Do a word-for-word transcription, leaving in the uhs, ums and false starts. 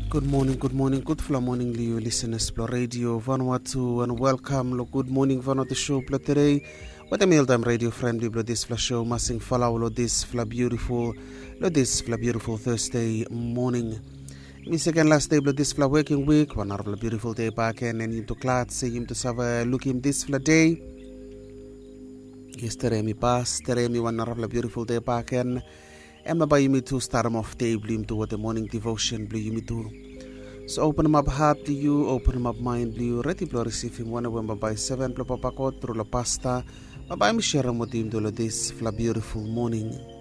Good morning, good morning, good fla morning, Leo listeners, Plo Radio, Vanuatu, and welcome. Lo, good morning, Vanuatu show, Plo today. What a meal time radio friendly, Plo this fla show, massing follow, Lo this fla beautiful, Lo this fla beautiful Thursday morning. Mi second last day, Plo this fla working week, one hour of beautiful day back and then him to clad, say him to sava, look him this fla day. Yesterday, mi pass, today, mi one hour of beautiful day back and Emma by you me to start them off day, blue to what the morning devotion, blue you me to. So open them up heart to you, open them up mind blue, ready to receive him one of them by seven, plo papako, through la pasta, but by me share them with him to this fla beautiful morning.